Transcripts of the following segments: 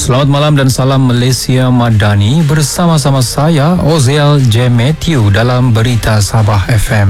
Selamat malam dan salam Malaysia Madani, bersama-sama saya Oziel J. Matthew dalam Berita Sabah FM.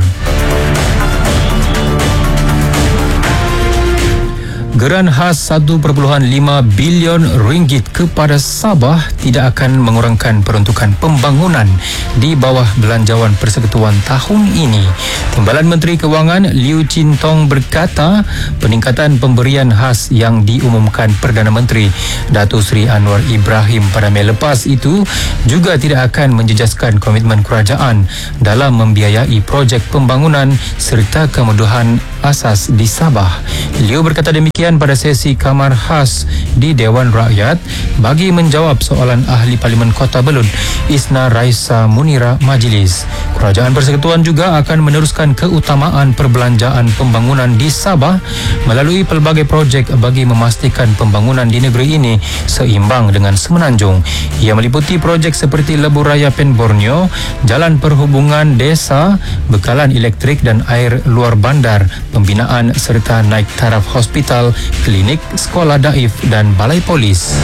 Geran khas 1.5 bilion ringgit kepada Sabah tidak akan mengurangkan peruntukan pembangunan di bawah belanjawan persekutuan tahun ini. Timbalan Menteri Kewangan Liu Chin Tong berkata, peningkatan pemberian khas yang diumumkan Perdana Menteri Datuk Seri Anwar Ibrahim pada Mei lepas itu juga tidak akan menjejaskan komitmen kerajaan dalam membiayai projek pembangunan serta kemudahan asas di Sabah. Liu berkata demikian pada sesi kamar khas di Dewan Rakyat bagi menjawab soalan Ahli Parlimen Kota Belud Isna Raisa Munira Majlis. Kerajaan Persekutuan juga akan meneruskan keutamaan perbelanjaan pembangunan di Sabah melalui pelbagai projek bagi memastikan pembangunan di negeri ini seimbang dengan semenanjung. Ia meliputi projek seperti Lebuh Raya Pen Borneo, jalan perhubungan desa, bekalan elektrik dan air luar bandar, pembinaan serta naik taraf hospital, klinik, sekolah daif dan balai polis.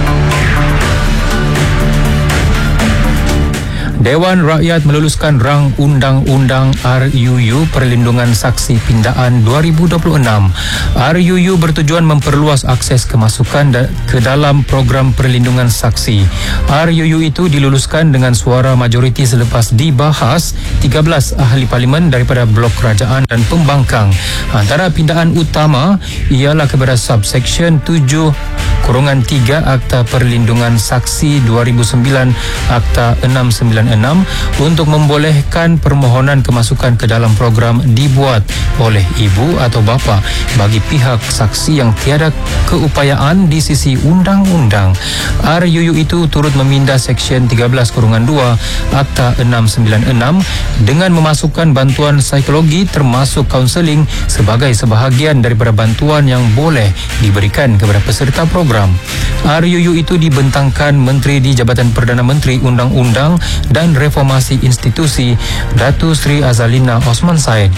Dewan Rakyat meluluskan rang Undang-Undang RUU Perlindungan Saksi Pindaan 2026. RUU bertujuan memperluas akses kemasukan ke dalam program perlindungan saksi. RUU itu diluluskan dengan suara majoriti selepas dibahas 13 ahli parlimen daripada Blok Kerajaan dan Pembangkang. Antara pindaan utama ialah kepada subsection 7/3 Akta Perlindungan Saksi 2009 Akta 696 untuk membolehkan permohonan kemasukan ke dalam program dibuat oleh ibu atau bapa bagi pihak saksi yang tiada keupayaan di sisi undang-undang. RUU itu turut meminda Seksyen 13/2 Akta 696 dengan memasukkan bantuan psikologi termasuk kaunseling sebagai sebahagian daripada bantuan yang boleh diberikan kepada peserta program. RUU itu dibentangkan Menteri di Jabatan Perdana Menteri Undang-Undang dan Reformasi Institusi Datuk Seri Azalina Osman Said.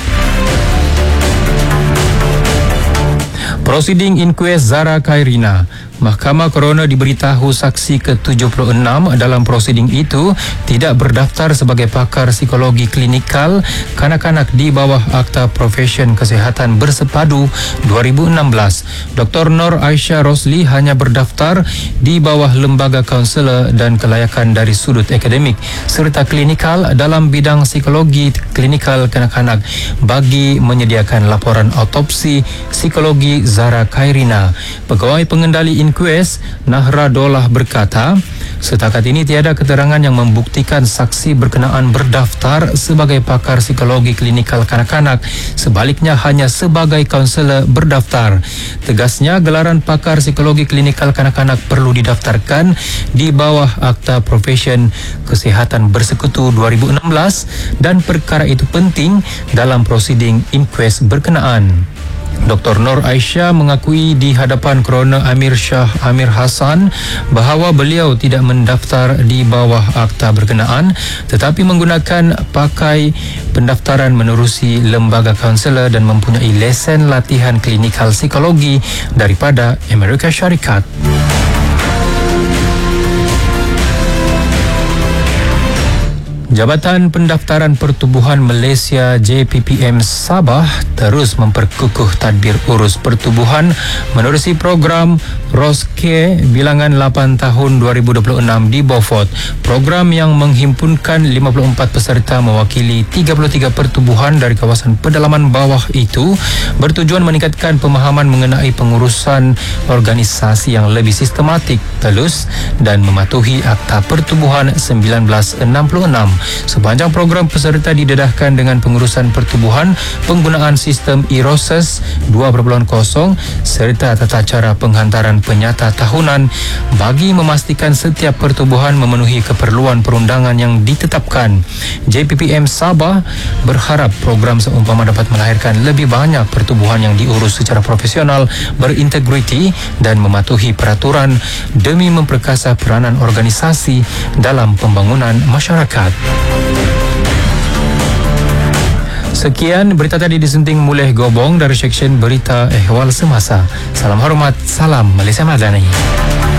Prosiding Inquest Zara Khairina. Mahkamah Coroner diberitahu saksi ke-76 dalam prosiding itu tidak berdaftar sebagai pakar psikologi klinikal kanak-kanak di bawah Akta Profession Kesihatan Bersepadu 2016. Dr. Nur Aisyah Rosli hanya berdaftar di bawah Lembaga Kaunselor dan Kelayakan dari sudut akademik serta klinikal dalam bidang psikologi klinikal kanak-kanak bagi menyediakan laporan autopsi psikologi Zara Khairina. Pegawai Pengendali Inquest Nahra Dolah berkata, setakat ini tiada keterangan yang membuktikan saksi berkenaan berdaftar sebagai pakar psikologi klinikal kanak-kanak, sebaliknya hanya sebagai kaunselor berdaftar. Tegasnya, gelaran pakar psikologi klinikal kanak-kanak perlu didaftarkan di bawah Akta Profession Kesihatan Bersekutu 2016 dan perkara itu penting dalam prosiding inquest berkenaan. Dr. Nur Aisyah mengakui di hadapan Coroner Amir Shah Amir Hassan bahawa beliau tidak mendaftar di bawah akta berkenaan tetapi menggunakan pakai pendaftaran menerusi lembaga kaunselor dan mempunyai lesen latihan klinikal psikologi daripada Amerika Syarikat. Jabatan Pendaftaran Pertubuhan Malaysia JPPM Sabah terus memperkukuh tadbir urus pertubuhan menerusi program ROSCARE bilangan 8 tahun 2026 di Beaufort. Program yang menghimpunkan 54 peserta mewakili 33 pertubuhan dari kawasan pedalaman bawah itu bertujuan meningkatkan pemahaman mengenai pengurusan organisasi yang lebih sistematik, telus dan mematuhi Akta Pertubuhan 1966. Sepanjang program peserta didedahkan dengan pengurusan pertubuhan, penggunaan sistem e-Roses 2.0 serta tata cara penghantaran penyata tahunan bagi memastikan setiap pertubuhan memenuhi keperluan perundangan yang ditetapkan. JPPM Sabah berharap program seumpama dapat melahirkan lebih banyak pertubuhan yang diurus secara profesional, berintegriti dan mematuhi peraturan demi memperkasa peranan organisasi dalam pembangunan masyarakat. Sekian berita tadi disunting Muleh Gobong dari Seksyen Berita Ehwal Semasa. Salam hormat, salam Malaysia Madani.